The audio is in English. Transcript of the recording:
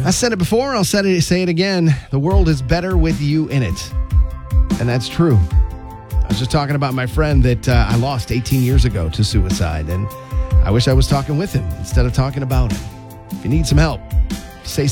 I said it before, I'll say it again. The world is better with you in it. And that's true. I was just talking about my friend that I lost 18 years ago to suicide, and I wish I was talking with him instead of talking about him. If you need some help, say